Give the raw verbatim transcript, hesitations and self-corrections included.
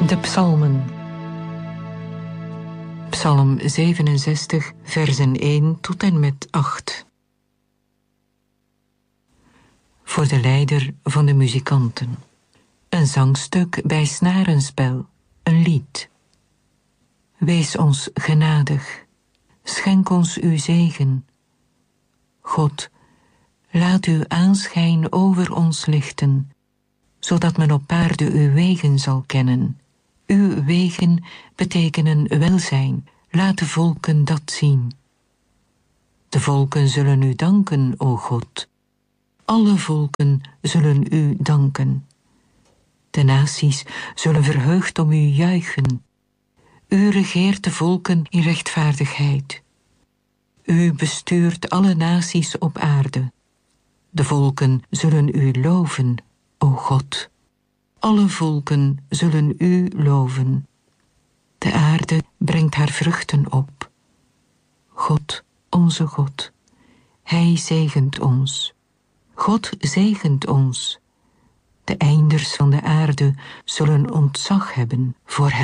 De psalmen. Psalm zevenenzestig, versen één tot en met acht. Voor de leider van de muzikanten. Een zangstuk bij snarenspel, een lied. Wees ons genadig, schenk ons uw zegen. God, laat uw aanschijn over ons lichten, zodat men op aarde uw wegen zal kennen. Uw wegen betekenen welzijn, laat de volken dat zien. De volken zullen u danken, o God. Alle volken zullen u danken. De naties zullen verheugd om u juichen. U regeert de volken in rechtvaardigheid. U bestuurt alle naties op aarde. De volken zullen u loven, o God. Alle volken zullen u loven. De aarde brengt haar vruchten op. God, onze God, Hij zegent ons. God zegent ons. De einders van de aarde zullen ontzag hebben voor Hem.